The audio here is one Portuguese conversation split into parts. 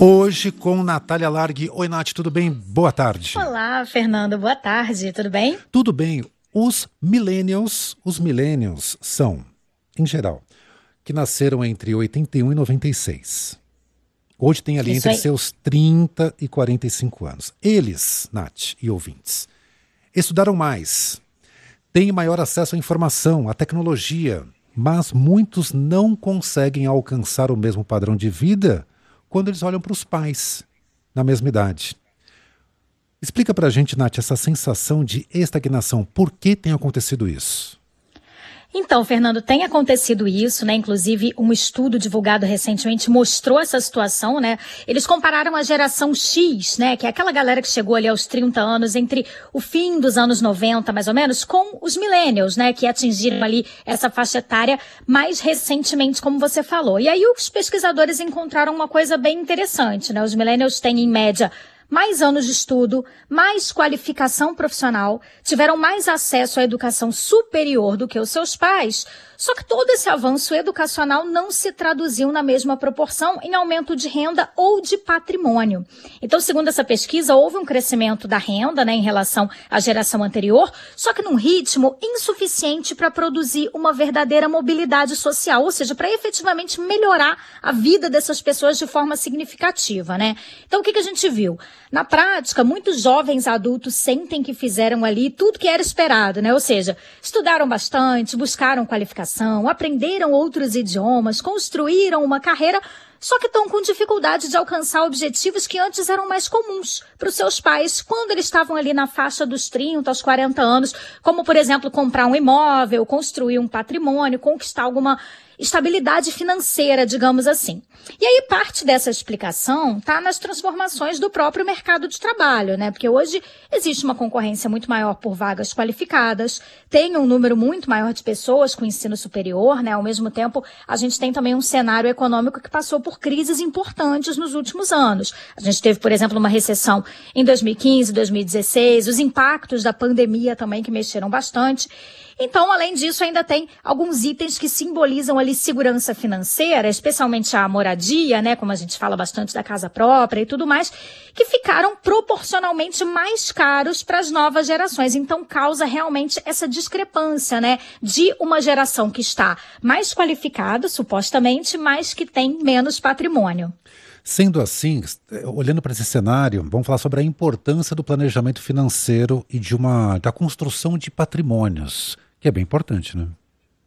Hoje com Natália Largue. Oi, Nath, tudo bem? Boa tarde. Olá, Fernando. Boa tarde. Tudo bem? Tudo bem. Os millennials são, em geral, que nasceram entre 81 e 96. Hoje tem ali entre seus 30 e 45 anos. Eles, Nath e ouvintes, estudaram mais, têm maior acesso à informação, à tecnologia, mas muitos não conseguem alcançar o mesmo padrão de vida quando eles olham para os pais, na mesma idade. Explica para a gente, Nath, essa sensação de estagnação. Por que tem acontecido isso? Então, Fernando, tem acontecido isso, né? Inclusive, um estudo divulgado recentemente mostrou essa situação, né? Eles compararam a geração X, né? Que é aquela galera que chegou ali aos 30 anos, entre o fim dos anos 90, mais ou menos, com os millennials, né? Que atingiram ali essa faixa etária mais recentemente, como você falou. E aí os pesquisadores encontraram uma coisa bem interessante, né? Os millennials têm, em média, mais anos de estudo, mais qualificação profissional, tiveram mais acesso à educação superior do que os seus pais, só que todo esse avanço educacional não se traduziu na mesma proporção em aumento de renda ou de patrimônio. Então, segundo essa pesquisa, houve um crescimento da renda, né, em relação à geração anterior, só que num ritmo insuficiente para produzir uma verdadeira mobilidade social, ou seja, para efetivamente melhorar a vida dessas pessoas de forma significativa, né? Então, o que a gente viu? Na prática, muitos jovens adultos sentem que fizeram ali tudo que era esperado, né? Ou seja, estudaram bastante, buscaram qualificação, aprenderam outros idiomas, construíram uma carreira, só que estão com dificuldade de alcançar objetivos que antes eram mais comuns para os seus pais quando eles estavam ali na faixa dos 30 aos 40 anos, como, por exemplo, comprar um imóvel, construir um patrimônio, conquistar alguma estabilidade financeira, digamos assim. E aí parte dessa explicação está nas transformações do próprio mercado de trabalho, né? Porque hoje existe uma concorrência muito maior por vagas qualificadas, tem um número muito maior de pessoas com ensino superior, né? Ao mesmo tempo, a gente tem também um cenário econômico que passou por crises importantes nos últimos anos. A gente teve, por exemplo, uma recessão em 2015, 2016, os impactos da pandemia também que mexeram bastante. Então, além disso, ainda tem alguns itens que simbolizam ali segurança financeira, especialmente a moradia, né, como a gente fala bastante da casa própria e tudo mais, que ficaram proporcionalmente mais caros para as novas gerações. Então, causa realmente essa discrepância, né, de uma geração que está mais qualificada, supostamente, mas que tem menos patrimônio. Sendo assim, olhando para esse cenário, vamos falar sobre a importância do planejamento financeiro e da construção de patrimônios, que é bem importante, né?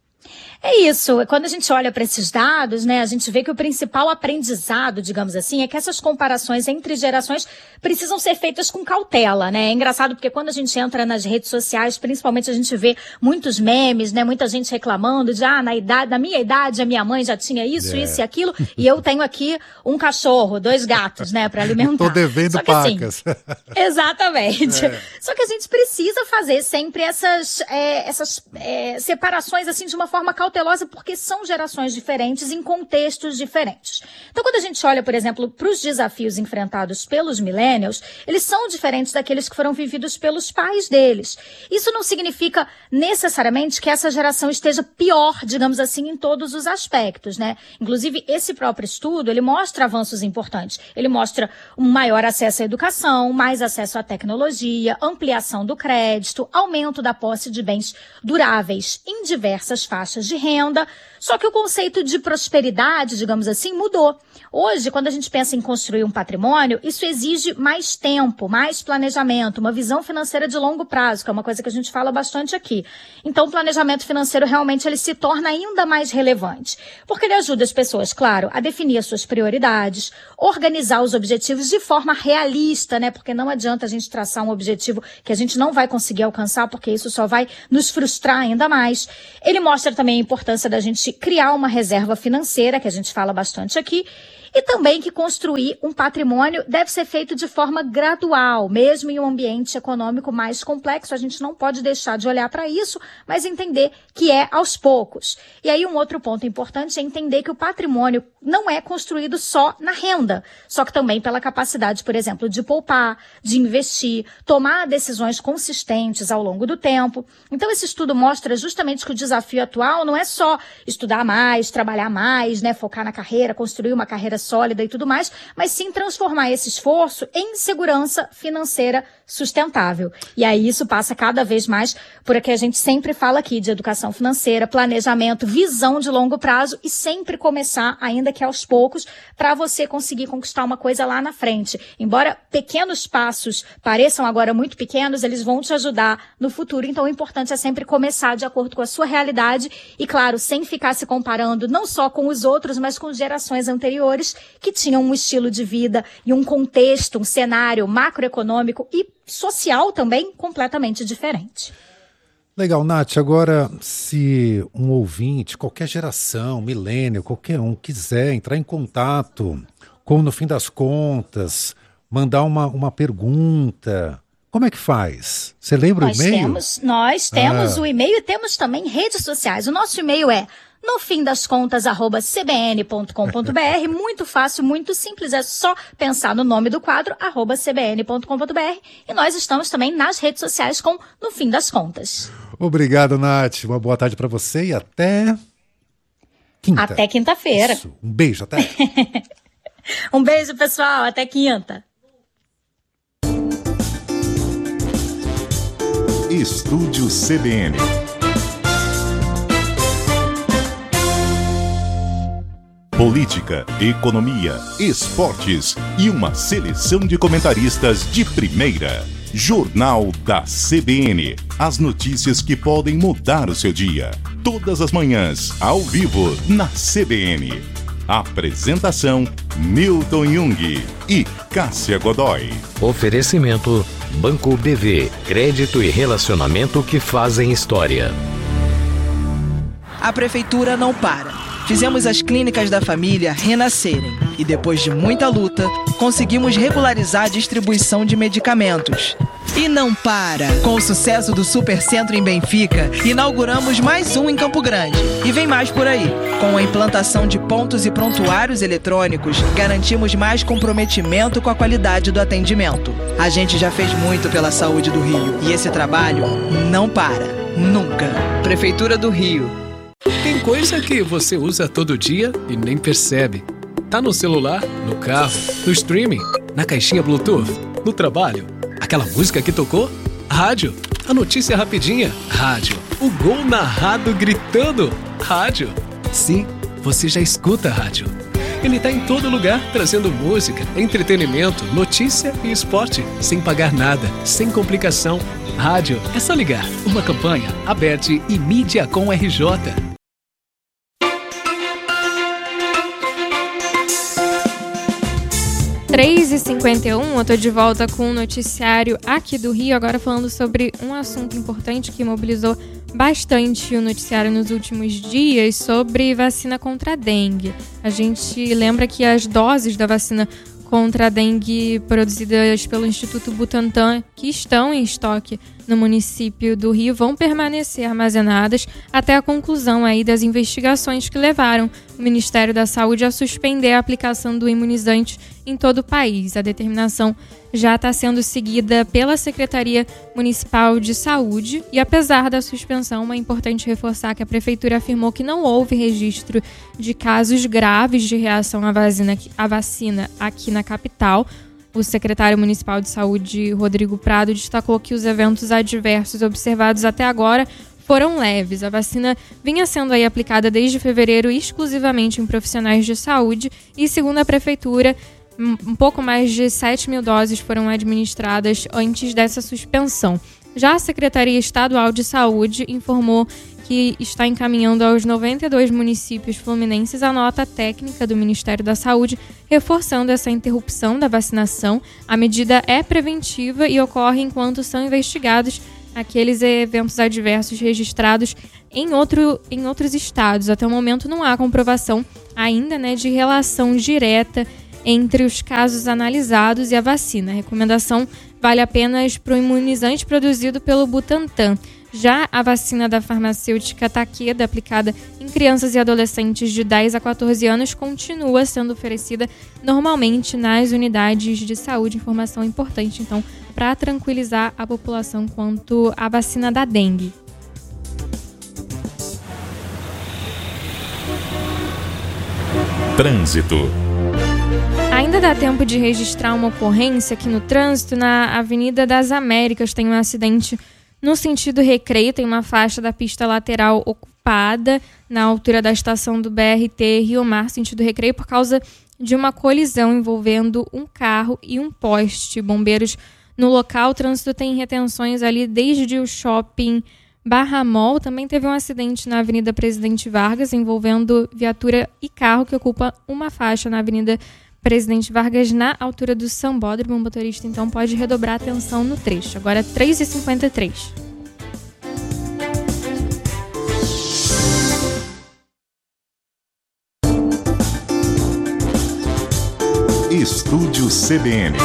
É isso. Quando a gente olha para esses dados, né, a gente vê que o principal aprendizado, digamos assim, é que essas comparações entre gerações precisam ser feitas com cautela, né? É engraçado porque quando a gente entra nas redes sociais, principalmente a gente vê muitos memes, né, muita gente reclamando de, na minha idade, a minha mãe já tinha isso e aquilo, e eu tenho aqui um cachorro, 2 gatos, né, para alimentar. Tô devendo pacas. Assim, exatamente. Só que a gente precisa fazer sempre essas separações, assim, de uma forma cautelosa, porque são gerações diferentes em contextos diferentes. Então, quando a gente olha, por exemplo, para os desafios enfrentados pelos millennials, eles são diferentes daqueles que foram vividos pelos pais deles. Isso não significa necessariamente que essa geração esteja pior, digamos assim, em todos os aspectos, né? Inclusive, esse próprio estudo, ele mostra avanços importantes. Ele mostra um maior acesso à educação, mais acesso à tecnologia, ampliação do crédito, aumento da posse de bens duráveis em diversas faixas de renda, só que o conceito de prosperidade, digamos assim, mudou. Hoje, quando a gente pensa em construir um patrimônio, isso exige mais tempo, mais planejamento, uma visão financeira de longo prazo, que é uma coisa que a gente fala bastante aqui. Então, o planejamento financeiro realmente ele se torna ainda mais relevante, porque ele ajuda as pessoas, claro, a definir as suas prioridades, organizar os objetivos de forma realista, né? Porque não adianta a gente traçar um objetivo que a gente não vai conseguir alcançar, porque isso só vai nos frustrar ainda mais. Ele mostra também a importância da gente criar uma reserva financeira, que a gente fala bastante aqui, e também que construir um patrimônio deve ser feito de forma gradual, mesmo em um ambiente econômico mais complexo. A gente não pode deixar de olhar para isso, mas entender que é aos poucos. E aí um outro ponto importante é entender que o patrimônio não é construído só na renda, só que também pela capacidade, por exemplo, de poupar, de investir, tomar decisões consistentes ao longo do tempo. Então esse estudo mostra justamente que o desafio atual não é só estudar mais, trabalhar mais, né, focar na carreira, construir uma carreira econômica sólida e tudo mais, mas sim transformar esse esforço em segurança financeira sustentável. E aí isso passa cada vez mais por aqui a gente sempre fala aqui de educação financeira, planejamento, visão de longo prazo e sempre começar, ainda que aos poucos, para você conseguir conquistar uma coisa lá na frente. Embora pequenos passos pareçam agora muito pequenos, eles vão te ajudar no futuro. Então o importante é sempre começar de acordo com a sua realidade e, claro, sem ficar se comparando não só com os outros, mas com gerações anteriores que tinham um estilo de vida e um contexto, um cenário macroeconômico e social também completamente diferente. Legal, Nath. Agora, se um ouvinte, qualquer geração, milênio, qualquer um, quiser entrar em contato com, no fim das contas, mandar uma pergunta, como é que faz? Você lembra o e-mail? Nós temos o e-mail e temos também redes sociais. O nosso e-mail é nofimdascontas@cbn.com.br. Muito fácil, muito simples. É só pensar no nome do quadro, @cbn.com.br. E nós estamos também nas redes sociais com No Fim das Contas. Obrigado, Nath. Uma boa tarde para você e até quinta. Até quinta-feira. Isso. Um beijo, até. Um beijo, pessoal. Até quinta. Estúdio CBN. Política, economia, esportes e uma seleção de comentaristas de primeira. Jornal da CBN. As notícias que podem mudar o seu dia. Todas as manhãs, ao vivo, na CBN. Apresentação: Newton Jung e Cássia Godoy. Oferecimento: Banco BV. Crédito e relacionamento que fazem história. A prefeitura não para. Fizemos as clínicas da família renascerem e, depois de muita luta, conseguimos regularizar a distribuição de medicamentos. E não para! Com o sucesso do Supercentro em Benfica, inauguramos mais um em Campo Grande. E vem mais por aí. Com a implantação de pontos e prontuários eletrônicos, garantimos mais comprometimento com a qualidade do atendimento. A gente já fez muito pela saúde do Rio e esse trabalho não para. Nunca. Prefeitura do Rio. Tem coisa que você usa todo dia e nem percebe. Tá no celular, no carro, no streaming, na caixinha Bluetooth, no trabalho. Aquela música que tocou? Rádio. A notícia rapidinha? Rádio. O gol narrado gritando? Rádio. Sim, você já escuta rádio. Ele tá em todo lugar, trazendo música, entretenimento, notícia e esporte, sem pagar nada, sem complicação. Rádio, é só ligar. Uma campanha, Aberte e Mídia com RJ. 3h51, eu tô de volta com um noticiário aqui do Rio, agora falando sobre um assunto importante que mobilizou bastante o noticiário nos últimos dias, sobre vacina contra a dengue. A gente lembra que as doses da vacina contra a dengue produzidas pelo Instituto Butantan, que estão em estoque no município do Rio, vão permanecer armazenadas até a conclusão aí das investigações que levaram o Ministério da Saúde a suspender a aplicação do imunizante em todo o país. A determinação já está sendo seguida pela Secretaria Municipal de Saúde e, apesar da suspensão, é importante reforçar que a Prefeitura afirmou que não houve registro de casos graves de reação à vacina aqui na capital. O secretário municipal de saúde, Rodrigo Prado, destacou que os eventos adversos observados até agora foram leves. A vacina vinha sendo aí aplicada desde fevereiro exclusivamente em profissionais de saúde e, segundo a prefeitura, um pouco mais de 7 mil doses foram administradas antes dessa suspensão. Já a Secretaria Estadual de Saúde informou que está encaminhando aos 92 municípios fluminenses a nota técnica do Ministério da Saúde, reforçando essa interrupção da vacinação. A medida é preventiva e ocorre enquanto são investigados aqueles eventos adversos registrados em outros estados. Até o momento não há comprovação ainda, de relação direta entre os casos analisados e a vacina. A recomendação vale apenas para o imunizante produzido pelo Butantan. Já a vacina da farmacêutica Takeda, aplicada em crianças e adolescentes de 10 a 14 anos, continua sendo oferecida normalmente nas unidades de saúde. Informação importante, então, para tranquilizar a população quanto à vacina da dengue. Trânsito. Ainda dá tempo de registrar uma ocorrência aqui no trânsito. Na Avenida das Américas tem um acidente no sentido Recreio, tem uma faixa da pista lateral ocupada na altura da estação do BRT Rio Mar, sentido Recreio, por causa de uma colisão envolvendo um carro e um poste. Bombeiros no local, o trânsito tem retenções ali desde o shopping Barra Mall. Também teve um acidente na Avenida Presidente Vargas envolvendo viatura e carro que ocupa uma faixa na Avenida Presidente Vargas na altura do Sambódromo. O motorista então pode redobrar a atenção no trecho. Agora 3h53. Estúdio CBN.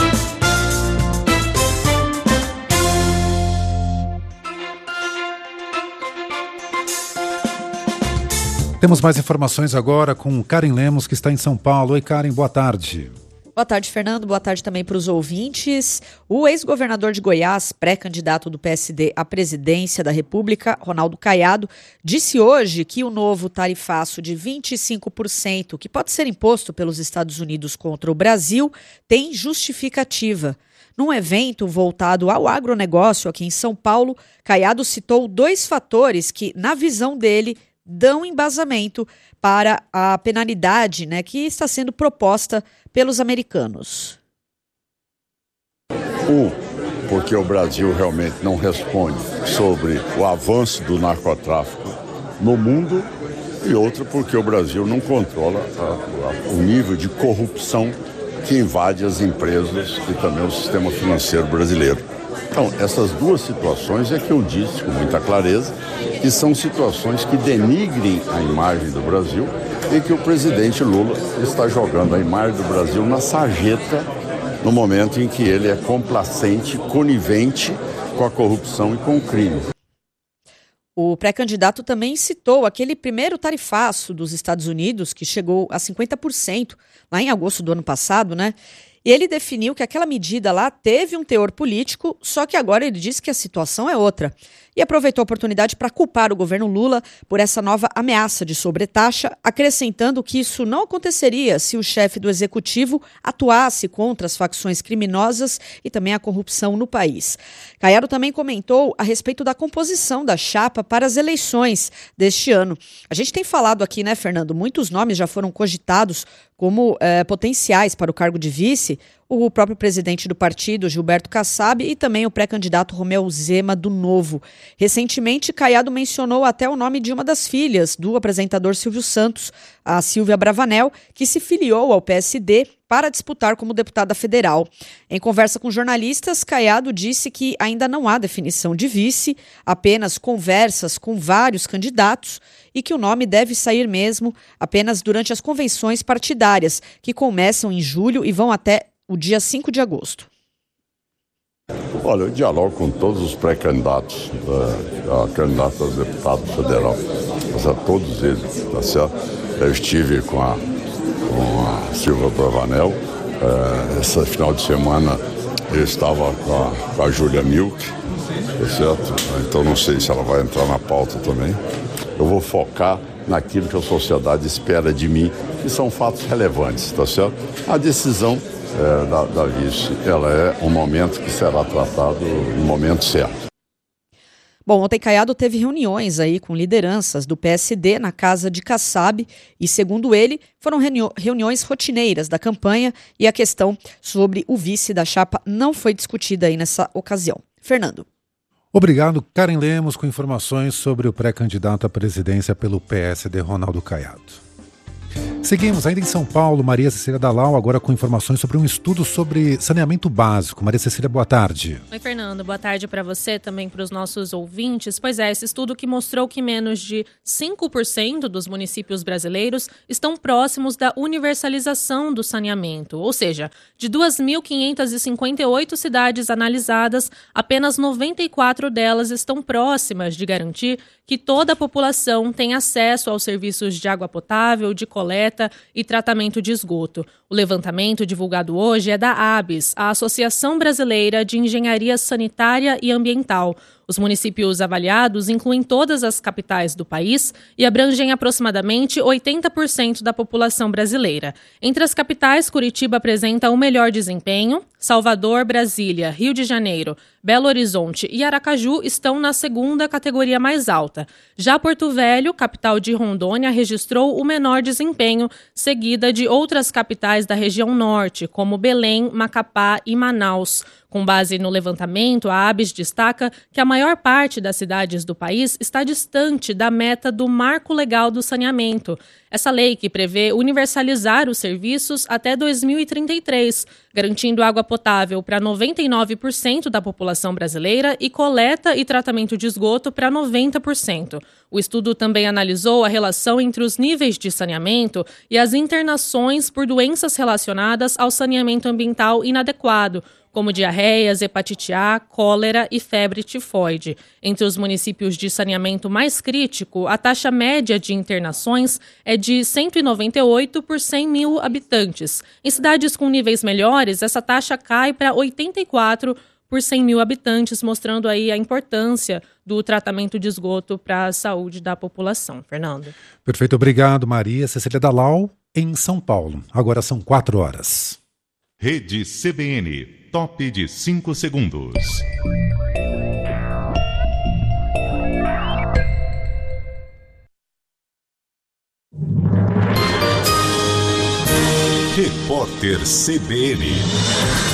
Temos mais informações agora com Karen Lemos, que está em São Paulo. Oi, Karen, boa tarde. Boa tarde, Fernando. Boa tarde também para os ouvintes. O ex-governador de Goiás, pré-candidato do PSD à presidência da República, Ronaldo Caiado, disse hoje que o novo tarifaço de 25%, que pode ser imposto pelos Estados Unidos contra o Brasil, tem justificativa. Num evento voltado ao agronegócio aqui em São Paulo, Caiado citou 2 fatores que, na visão dele, dão embasamento para a penalidade, que está sendo proposta pelos americanos. Porque o Brasil realmente não responde sobre o avanço do narcotráfico no mundo, e outro porque o Brasil não controla o nível de corrupção que invade as empresas e também o sistema financeiro brasileiro. Então, essas 2 situações é que eu disse com muita clareza que são situações que denigrem a imagem do Brasil e que o presidente Lula está jogando a imagem do Brasil na sarjeta no momento em que ele é complacente, conivente com a corrupção e com o crime. O pré-candidato também citou aquele primeiro tarifaço dos Estados Unidos, que chegou a 50% lá em agosto do ano passado, E ele definiu que aquela medida lá teve um teor político, só que agora ele disse que a situação é outra. E aproveitou a oportunidade para culpar o governo Lula por essa nova ameaça de sobretaxa, acrescentando que isso não aconteceria se o chefe do executivo atuasse contra as facções criminosas e também a corrupção no país. Caiado também comentou a respeito da composição da chapa para as eleições deste ano. A gente tem falado aqui, Fernando? Muitos nomes já foram cogitados como potenciais para o cargo de vice. O próprio presidente do partido, Gilberto Kassab, e também o pré-candidato Romeu Zema, do Novo. Recentemente, Caiado mencionou até o nome de uma das filhas do apresentador Silvio Santos, a Silvia Bravanel, que se filiou ao PSD para disputar como deputada federal. Em conversa com jornalistas, Caiado disse que ainda não há definição de vice, apenas conversas com vários candidatos e que o nome deve sair mesmo apenas durante as convenções partidárias, que começam em julho e vão até o dia 5 de agosto. Olha, eu dialogo com todos os pré-candidatos, candidatos a deputado federal, todos eles, tá certo? Eu estive com a Silvia Bravanel, esse final de semana eu estava com a Júlia Milk, tá certo? Então não sei se ela vai entrar na pauta também. Eu vou focar naquilo que a sociedade espera de mim, que são fatos relevantes, tá certo? A decisão da vice, ela é um momento que será tratado no momento certo. Bom, ontem Caiado teve reuniões aí com lideranças do PSD na casa de Kassab e, segundo ele, foram reuniões rotineiras da campanha e a questão sobre o vice da chapa não foi discutida aí nessa ocasião. Fernando. Obrigado, Karen Lemos, com informações sobre o pré-candidato à presidência pelo PSD, Ronaldo Caiado. Seguimos ainda em São Paulo, Maria Cecília Dalal, agora com informações sobre um estudo sobre saneamento básico. Maria Cecília, boa tarde. Oi, Fernando. Boa tarde para você, também para os nossos ouvintes. Pois é, esse estudo que mostrou que menos de 5% dos municípios brasileiros estão próximos da universalização do saneamento. Ou seja, de 2.558 cidades analisadas, apenas 94 delas estão próximas de garantir que toda a população tenha acesso aos serviços de água potável, de coleta e tratamento de esgoto. O levantamento divulgado hoje é da ABS, a Associação Brasileira de Engenharia Sanitária e Ambiental. Os municípios avaliados incluem todas as capitais do país e abrangem aproximadamente 80% da população brasileira. Entre as capitais, Curitiba apresenta o melhor desempenho. Salvador, Brasília, Rio de Janeiro, Belo Horizonte e Aracaju estão na segunda categoria mais alta. Já Porto Velho, capital de Rondônia, registrou o menor desempenho, seguida de outras capitais da região norte, como Belém, Macapá e Manaus. Com base no levantamento, a ABS destaca que a maior parte das cidades do país está distante da meta do Marco Legal do Saneamento. Essa lei que prevê universalizar os serviços até 2033, garantindo água potável para 99% da população brasileira e coleta e tratamento de esgoto para 90%. O estudo também analisou a relação entre os níveis de saneamento e as internações por doenças relacionadas ao saneamento ambiental inadequado, como diarreias, hepatite A, cólera e febre tifoide. Entre os municípios de saneamento mais crítico, a taxa média de internações é de 198 por 100 mil habitantes. Em cidades com níveis melhores, essa taxa cai para 84 por 100 mil habitantes, mostrando aí a importância do tratamento de esgoto para a saúde da população. Fernando. Perfeito, obrigado, Maria Cecília Dalal, em São Paulo. Agora são 4 horas. Rede CBN, top de 5 segundos. Repórter CBN.